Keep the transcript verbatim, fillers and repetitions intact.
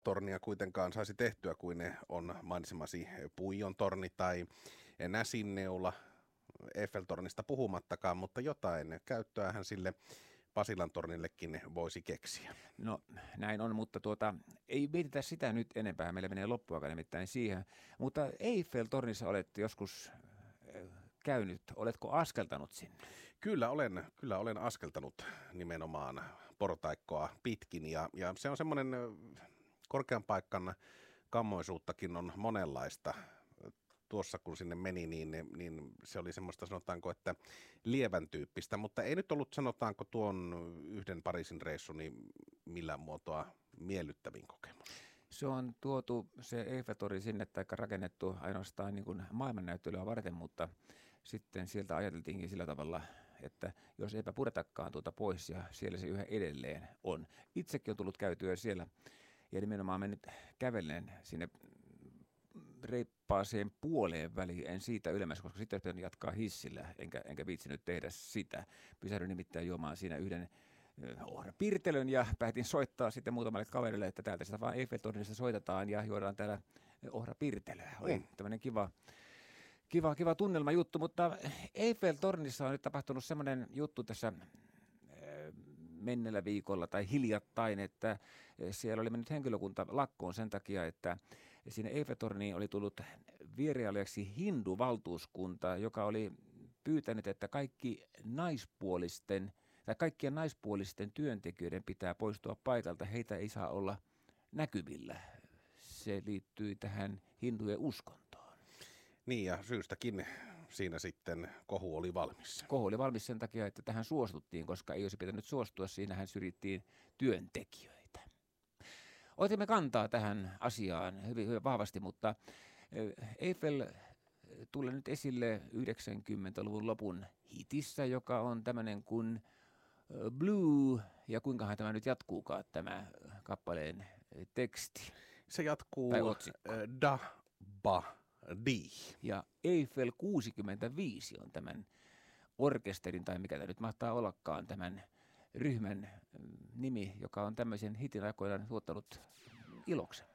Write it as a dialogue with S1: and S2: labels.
S1: tornia kuitenkaan saisi tehtyä kuin ne on mainitsemasi Puijon torni tai Näsinneula, Eiffeltornista puhumattakaan, mutta jotain käyttöähän sille Pasilan tornillekin voisi keksiä.
S2: No näin on, mutta tuota, ei mietitä sitä nyt enempää, meillä menee loppuaika nimittäin siihen. Mutta Eiffel-tornissa olet joskus käynyt, oletko askeltanut sinne?
S1: Kyllä olen, kyllä olen askeltanut nimenomaan portaikkoa pitkin ja, ja se on semmoinen korkean paikan kammoisuuttakin on monenlaista. Tuossa kun sinne meni, niin, niin se oli semmoista, sanotaanko, että lievän tyyppistä, mutta ei nyt ollut, sanotaanko, tuon yhden Pariisin reissu, niin millään muotoa miellyttävin kokemus.
S2: Se on tuotu se Eiffeltorni sinne tai rakennettu ainoastaan niin kuin maailmannäyttelyä varten, mutta sitten sieltä ajateltiinkin sillä tavalla, että jos eipä puretakaan tuota pois ja siellä se yhä edelleen on. Itsekin on tullut käytyä siellä ja nimenomaan mennyt kävellen sinne reippaaseen puoleen väliin, en siitä ylemmäs, koska sitten olisi jatkaa hissillä, enkä, enkä viitsinyt tehdä sitä. Pysähdyin nimittäin juomaan siinä yhden ohrapirtelön ja päätin soittaa sitten muutamalle kaverille, että täältä sitä vaan Eiffeltornista soitetaan ja juodaan täällä ohrapirtelöä. Oli mm. tämmöinen kiva, kiva, kiva tunnelma juttu, mutta Eiffeltornissa on nyt tapahtunut semmoinen juttu tässä menneellä viikolla tai hiljattain, että siellä oli mennyt henkilökunta lakkoon sen takia, että sinne Eiffeltorniin oli tullut vierailijaksi hinduvaltuuskunta, joka oli pyytänyt, että kaikki naispuolisten tai kaikkien naispuolisten työntekijöiden pitää poistua paikalta. Heitä ei saa olla näkyvillä. Se liittyy tähän hindujen uskontoon.
S1: Niin ja syystäkin siinä sitten kohu oli valmis.
S2: Kohu oli valmis sen takia, että tähän suostuttiin, koska ei olisi pitänyt suostua. Siinähän syrjittiin työntekijöitä. Otimme kantaa tähän asiaan hyvin, hyvin vahvasti, mutta Eiffel tulee nyt esille yhdeksänkymmentäluvun lopun hitissä, joka on tämmöinen kuin Blue, ja kuinkahan tämä nyt jatkuukaan tämä kappaleen teksti?
S1: Se jatkuu Da Ba Di.
S2: Ja Eiffel kuusikymmentäviisi on tämän orkesterin, tai mikä tämä nyt mahtaa ollakaan, tämän ryhmän nimi, joka on tämmöisen hitin aikoinaan tuottanut iloksen.